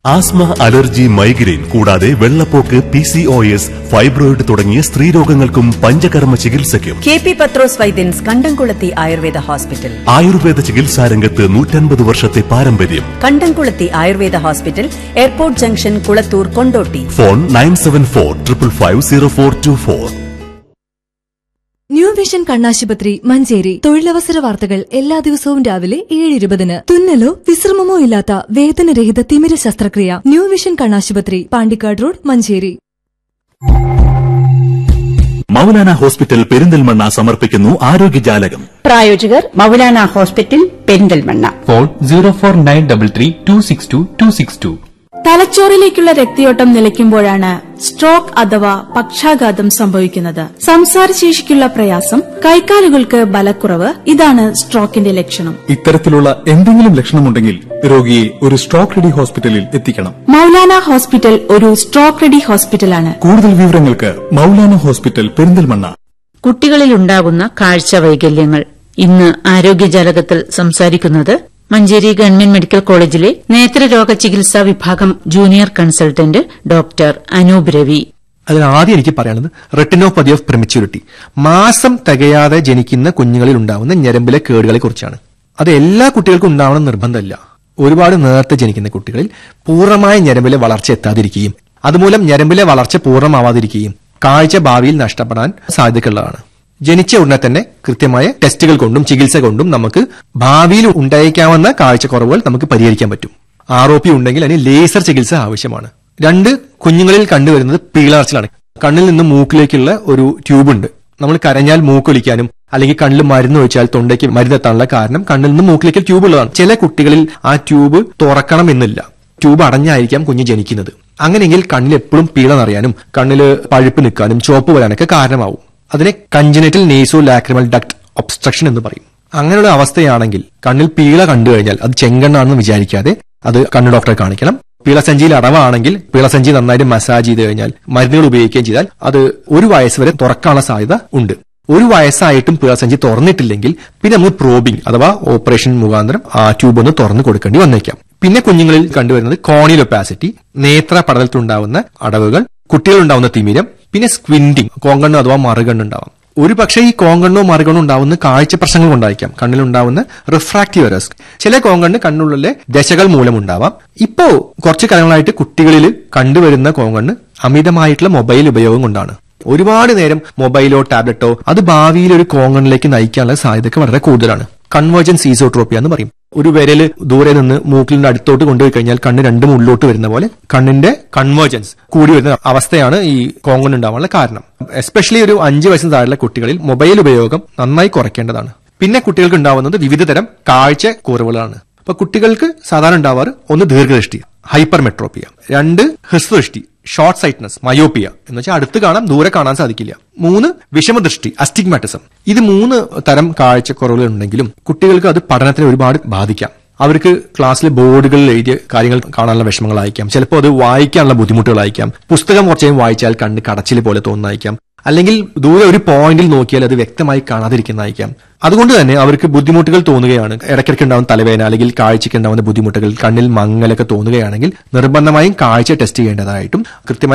Asthma, allergy, migraine കൂടാതെ വെള്ളപ്പോക്ക്, PCOS, fibroid തുടങ്ങിയ സ്ത്രീരോഗങ്ങൾക്കും പഞ്ചകർമ്മ ചികിത്സയ്ക്കും KP പത്രോസ് വൈദ്യൻസ് കണ്ടംകുളത്തി ആയുർവേദ ഹോസ്പിറ്റൽ. ആയുർവേദ ചികിത്സാരംഗത്ത് 150 വർഷത്തെ പാരമ്പര്യം. കണ്ടംകുളത്തി Ayurveda hospital, airport junction, Kulathur, Kondotty. Phone 9745550424. New vision കണ്ണാശുപത്രി മഞ്ചേരി. തൊഴിലവസര വാർത്തകൾ എല്ലാ ദിവസവും രാവിലെ 7:20. തുന്നലോ വിശ്രമമോ ഇല്ലാത്ത വേദനരഹിത തിമിര ശസ്ത്രക്രിയ. ന്യൂ വിഷൻ കണ്ണാശുപത്രി, പാണ്ടിക്കാട് റോഡ്, മഞ്ചേരി. മൗലാന ഹോസ്പിറ്റൽ പെരിന്തൽമണ്ണ സമർപ്പിക്കുന്നു ആരോഗ്യജാലകം. പ്രായോജകർ മൗലാന ഹോസ്പിറ്റൽ പെരിന്തൽമണ്ണ. ഫോൺ 0493262262. തലച്ചോറിലേക്കുള്ള രക്തയോട്ടം നിലയ്ക്കുമ്പോഴാണ് സ്ട്രോക്ക് അഥവാ പക്ഷാഘാതം സംഭവിക്കുന്നത്. സംസാരശേഷിക്കുള്ള പ്രയാസം, കൈക്കാലുകൾക്ക് ബലക്കുറവ്, ഇതാണ് സ്ട്രോക്കിന്റെ ലക്ഷണം. ഇത്തരത്തിലുള്ള എന്തെങ്കിലും ലക്ഷണമുണ്ടെങ്കിൽ രോഗിയെ ഒരു സ്ട്രോക്ക് റെഡി ഹോസ്പിറ്റലിൽ എത്തിക്കണം. മൗലാന ഹോസ്പിറ്റൽ ഒരു സ്ട്രോക്ക് റെഡി ഹോസ്പിറ്റലാണ്. കൂടുതൽ വിവരങ്ങൾക്ക് മൗലാന ഹോസ്പിറ്റൽ പെരിന്തൽമണ്ണ. കുട്ടികളിൽ ഉണ്ടാകുന്ന കാഴ്ച വൈകല്യങ്ങൾ. ഇന്ന് ആരോഗ്യജാലകത്തിൽ സംസാരിക്കുന്നത് മഞ്ചേരി ഗവൺമെന്റ് മെഡിക്കൽ കോളേജിലെ നേത്രരോഗ ചികിത്സാ വിഭാഗം junior consultant doctor Anoop Ravi. അതിനാദ്യം എനിക്ക് പറയാനുള്ളത് റെട്ടിനോപ്പതി ഓഫ് പ്രിമച്യൂരിറ്റി, മാസം തികയാതെ ജനിക്കുന്ന കുഞ്ഞുങ്ങളിൽ ഉണ്ടാവുന്ന ഞരമ്പിലെ കേടുകളെ കുറിച്ചാണ്. അത് എല്ലാ കുട്ടികൾക്കും ഉണ്ടാവണം നിർബന്ധമില്ല. ഒരുപാട് നേരത്തെ ജനിക്കുന്ന കുട്ടികളിൽ പൂർണ്ണമായ ഞരമ്പിലെ വളർച്ച എത്താതിരിക്കുകയും അതുമൂലം ഞരമ്പിലെ വളർച്ച പൂർണ്ണമാവാതിരിക്കുകയും കാഴ്ച ഭാവിയിൽ നഷ്ടപ്പെടാൻ സാധ്യതയുള്ളതാണ്. ജനിച്ച ഉടനെ തന്നെ കൃത്യമായ ടെസ്റ്റുകൾ കൊണ്ടും ചികിത്സ കൊണ്ടും നമുക്ക് ഭാവിയിൽ ഉണ്ടായേക്കാവുന്ന കാഴ്ചക്കുറവുകൾ നമുക്ക് പരിഹരിക്കാൻ പറ്റും. ROP ഉണ്ടെങ്കിൽ അതിന് ലേസർ ചികിത്സ ആവശ്യമാണ്. 2 കുഞ്ഞുങ്ങളിൽ കണ്ടുവരുന്നത് പീളാർച്ചിലാണ്. കണ്ണിൽ നിന്ന് മൂക്കിലേക്കുള്ള ഒരു ട്യൂബ് ഉണ്ട്. നമ്മൾ കരഞ്ഞാൽ മൂക്കൊലിക്കാനും അല്ലെങ്കിൽ കണ്ണിൽ മരുന്ന് ഒഴിച്ചാൽ തൊണ്ടയ്ക്ക് മരുന്നെത്താനുള്ള കാരണം കണ്ണിൽ നിന്ന് മൂക്കിലേക്ക് ട്യൂബ് ഉള്ളതാണ്. ചില കുട്ടികളിൽ ആ ട്യൂബ് തുറക്കണം എന്നില്ല. ട്യൂബ് അടഞ്ഞായിരിക്കാം കുഞ്ഞ് ജനിക്കുന്നത്. അങ്ങനെയെങ്കിൽ കണ്ണിൽ എപ്പോഴും പീള നിറയാനും കണ്ണിൽ പഴുപ്പ് നിൽക്കാനും ചുവപ്പ് വരാനൊക്കെ കാരണമാവും. അതിനെ congenital naso lacrimal duct obstruction എന്ന് പറയും. അങ്ങനെയുള്ള അവസ്ഥയാണെങ്കിൽ കണ്ണിൽ പീള കണ്ടു കഴിഞ്ഞാൽ അത് ചെങ്കണ്ണാണെന്ന് വിചാരിക്കാതെ അത് കണ്ണ് ഡോക്ടറെ കാണിക്കണം. പീളസഞ്ചിയിൽ അടവാണെങ്കിൽ പീളസഞ്ചി നന്നായിട്ട് മസാജ് ചെയ്ത് കഴിഞ്ഞാൽ മരുന്നുകൾ ഉപയോഗിക്കുകയും ചെയ്താൽ അത് 1 വയസ്സ് വരെ തുറക്കാനുള്ള സാധ്യത ഉണ്ട്. 1 വയസ്സായിട്ടും പീളസഞ്ചി തുറന്നിട്ടില്ലെങ്കിൽ പിന്നെ നമ്മൾ പ്രോബിംഗ് അഥവാ ഓപ്പറേഷൻ മുഖാന്തരം ആ ട്യൂബ് ഒന്ന് തുറന്നു കൊടുക്കേണ്ടി വന്നേക്കാം. പിന്നെ കുഞ്ഞുങ്ങളിൽ കണ്ടുവരുന്നത് കോണിയൽ ഒപ്പാസിറ്റി, നേത്ര പടലത്തിലുണ്ടാവുന്ന അടവുകൾ, കുട്ടികളുണ്ടാവുന്ന തിമിരം, പിന്നെ സ്ക്വിൻഡിങ്, കോങ്കണ്ണ് അഥവാ മറുകണ്ണുണ്ടാവാം. ഒരു പക്ഷേ ഈ കോങ്കണ്ണോ മറുകണ്ണോ ഉണ്ടാവുന്ന കാഴ്ച പ്രശ്നങ്ങൾ കൊണ്ടായിരിക്കാം കണ്ണിലുണ്ടാവുന്ന റിഫ്രാക്റ്റീവ് എറേഴ്സ്. ചില കോങ്കണ്ണ് കണ്ണുള്ളിലെ ദശകൾ മൂലമുണ്ടാവാം. ഇപ്പോ കുറച്ചു കാലങ്ങളായിട്ട് കുട്ടികളിൽ കണ്ടുവരുന്ന കോങ്കണ്ണ് അമിതമായിട്ടുള്ള മൊബൈൽ ഉപയോഗം കൊണ്ടാണ്. ഒരുപാട് നേരം മൊബൈലോ ടാബ്ലറ്റോ അത് ഭാവിയിൽ ഒരു കോങ്കണ്ണിലേക്ക് നയിക്കാനുള്ള സാധ്യത വളരെ കൂടുതലാണ്. കൺവേർജൻസ് ഈസോട്രോപ്പിയ എന്ന് പറയും. ഒരു വിരല് ദൂരെ നിന്ന് മൂക്കിലിന്റെ അടുത്തോട്ട് കൊണ്ടുപോയി കഴിഞ്ഞാൽ കണ്ണ് രണ്ടും ഉള്ളിലോട്ട് വരുന്ന പോലെ കണ്ണിന്റെ കൺവേർജൻസ് കൂടി വരുന്ന അവസ്ഥയാണ് ഈ കോങ്കണ്ണ് ഉണ്ടാവാനുള്ള കാരണം. എസ്പെഷ്യലി ഒരു 5 വയസ്സിന് താഴെയുള്ള കുട്ടികളിൽ മൊബൈൽ ഉപയോഗം നന്നായി കുറയ്ക്കേണ്ടതാണ്. പിന്നെ കുട്ടികൾക്ക് ഉണ്ടാവുന്നത് വിവിധ തരം കാഴ്ച കുറവുകളാണ്. അപ്പൊ കുട്ടികൾക്ക് സാധാരണ ഉണ്ടാവാറ് 1 ദീർഘദൃഷ്ടി ഹൈപ്പർമെട്രോപ്പിയ, 2 ഹ്രസ്വദൃഷ്ടി ഷോർട്ട് സൈറ്റ്നസ് മയോപ്പിയ എന്ന് വെച്ചാൽ അടുത്ത് കാണാം ദൂരെ കാണാൻ സാധിക്കില്ല, 3 വിഷമദൃഷ്ടി അസ്റ്റിഗ്മാറ്റിസം. ഇത് 3 തരം കാഴ്ചക്കുറവുകൾ ഉണ്ടെങ്കിലും കുട്ടികൾക്ക് അത് പഠനത്തിന് ഒരുപാട് ബാധിക്കാം. അവർക്ക് ക്ലാസ്സിലെ ബോർഡുകളിൽ എഴുതിയ കാര്യങ്ങൾ കാണാനുള്ള വിഷമങ്ങളായിരിക്കാം, ചിലപ്പോൾ അത് വായിക്കാനുള്ള ബുദ്ധിമുട്ടുകളായിരിക്കാം, പുസ്തകം കുറച്ചേയും വായിച്ചാൽ കണ്ണ് കടച്ചിൽ പോലെ തോന്നുന്നതായിരിക്കാം, അല്ലെങ്കിൽ ദൂരെ ഒരു പോയിന്റിൽ നോക്കിയാൽ അത് വ്യക്തമായി കാണാതിരിക്കുന്നതായിരിക്കാം. അതുകൊണ്ട് തന്നെ അവർക്ക് ബുദ്ധിമുട്ടുകൾ തോന്നുകയാണ്. ഇടയ്ക്കിടയ്ക്ക് ഉണ്ടാവുന്ന തലവേദന അല്ലെങ്കിൽ കാഴ്ചയ്ക്ക് ഉണ്ടാവുന്ന ബുദ്ധിമുട്ടുകൾ, കണ്ണിൽ മങ്ങലൊക്കെ തോന്നുകയാണെങ്കിൽ നിർബന്ധമായും കാഴ്ച ടെസ്റ്റ് ചെയ്യേണ്ടതായിട്ടും കൃത്യമായി